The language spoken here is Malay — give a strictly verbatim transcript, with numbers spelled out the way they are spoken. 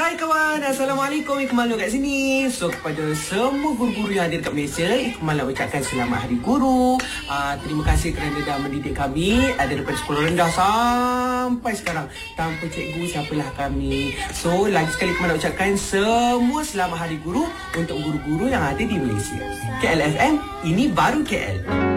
Hai kawan, Assalamualaikum. Iqmal kat sini. So kepada semua guru-guru yang ada dekat Malaysia, Iqmal nak ucapkan selamat Hari Guru. uh, Terima kasih kerana dah mendidik kami ada daripada sekolah rendah sampai sekarang. Tanpa cikgu, siapalah kami. So lagi sekali Iqmal nak ucapkan semua selamat Hari Guru untuk guru-guru yang ada di Malaysia. K L F M, ini baru K L.